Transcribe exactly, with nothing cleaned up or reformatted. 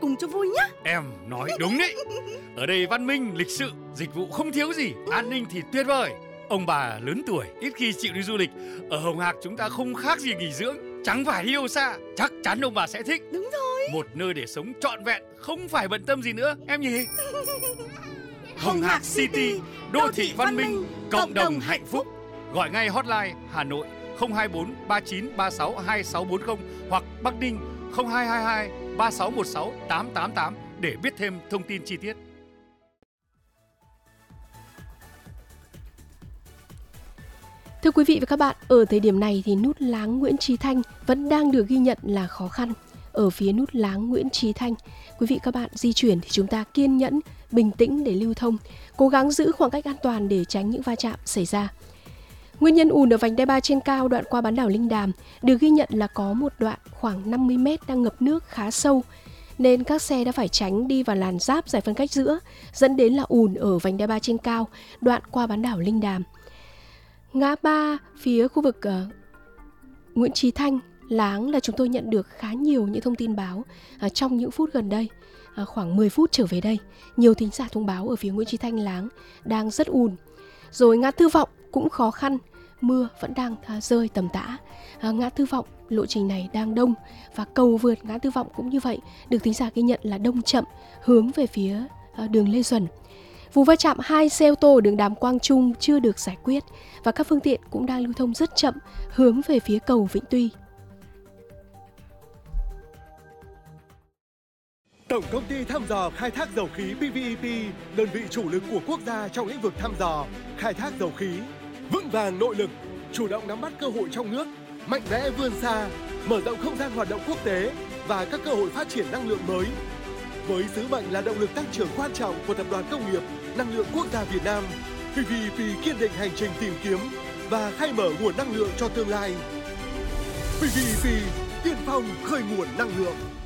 cùng cho vui nhá. Em nói đúng đấy. Ở đây văn minh, lịch sự, dịch vụ không thiếu gì, an ninh thì tuyệt vời. Ông bà lớn tuổi ít khi chịu đi du lịch. Ở Hồng Hạc chúng ta không khác gì nghỉ dưỡng, chẳng phải đi đâu xa. Chắc chắn ông bà sẽ thích. Đúng rồi. Một nơi để sống trọn vẹn, không phải bận tâm gì nữa, em nhỉ? Hồng Hạc City, đô thị văn minh, cộng đồng hạnh phúc. Gọi ngay hotline Hà Nội không hai bốn ba chín ba sáu hai sáu bốn không hoặc Bắc Ninh không hai hai hai ba sáu một sáu tám tám tám để biết thêm thông tin chi tiết. Thưa quý vị và các bạn, ở thời điểm này thì nút Láng Nguyễn Chí Thanh vẫn đang được ghi nhận là khó khăn. Ở phía nút Láng Nguyễn Chí Thanh, quý vị các bạn di chuyển thì chúng ta kiên nhẫn, bình tĩnh để lưu thông, cố gắng giữ khoảng cách an toàn để tránh những va chạm xảy ra. Nguyên nhân ùn ở vành đai ba trên cao đoạn qua bán đảo Linh Đàm được ghi nhận là có một đoạn khoảng năm mươi mét đang ngập nước khá sâu, nên các xe đã phải tránh đi vào làn giáp giải phân cách giữa, dẫn đến là ùn ở vành đai ba trên cao đoạn qua bán đảo Linh Đàm. Ngã ba phía khu vực uh, Nguyễn Chí Thanh, Láng là chúng tôi nhận được khá nhiều những thông tin báo uh, trong những phút gần đây, uh, khoảng mười phút trở về đây. Nhiều thính giả thông báo ở phía Nguyễn Chí Thanh, Láng đang rất ùn. Rồi ngã tư Vọng cũng khó khăn, mưa vẫn đang uh, rơi tầm tã. Uh, ngã tư Vọng lộ trình này đang đông, và cầu vượt ngã tư Vọng cũng như vậy, được thính giả ghi nhận là đông chậm hướng về phía uh, đường Lê Duẩn. Vụ va chạm hai xe ô tô ở đường Đàm Quang Trung chưa được giải quyết và các phương tiện cũng đang lưu thông rất chậm hướng về phía cầu Vĩnh Tuy. Tổng công ty thăm dò khai thác dầu khí pê vê e pê, đơn vị chủ lực của quốc gia trong lĩnh vực thăm dò, khai thác dầu khí, vững vàng nội lực, chủ động nắm bắt cơ hội trong nước, mạnh mẽ vươn xa, mở rộng không gian hoạt động quốc tế và các cơ hội phát triển năng lượng mới. Với sứ mệnh là động lực tăng trưởng quan trọng của Tập đoàn Công nghiệp Năng lượng Quốc gia Việt Nam, pê vê e pê kiên định hành trình tìm kiếm và khai mở nguồn năng lượng cho tương lai. pê vê e pê, tiên phong khơi nguồn năng lượng.